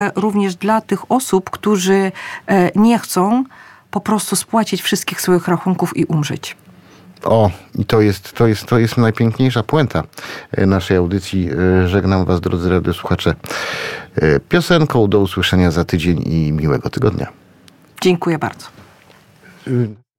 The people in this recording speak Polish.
również dla tych osób, którzy nie chcą po prostu spłacić wszystkich swoich rachunków i umrzeć. I to jest najpiękniejsza puenta naszej audycji. Żegnam was, drodzy radiosłuchacze, piosenką. Do usłyszenia za tydzień i miłego tygodnia. Dziękuję bardzo.